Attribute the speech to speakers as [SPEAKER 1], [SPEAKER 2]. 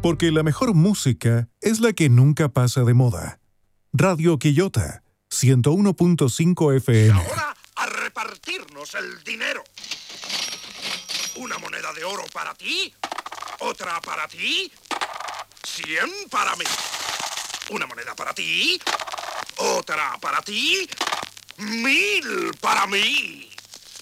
[SPEAKER 1] Porque la mejor música es la que nunca pasa de moda. Radio Quillota, 101.5
[SPEAKER 2] Y
[SPEAKER 1] FM.
[SPEAKER 2] ahora a repartirnos el dinero. Una moneda de oro para ti, otra para ti, 100 para mí. Una moneda para ti, otra para ti, 1000 para mí.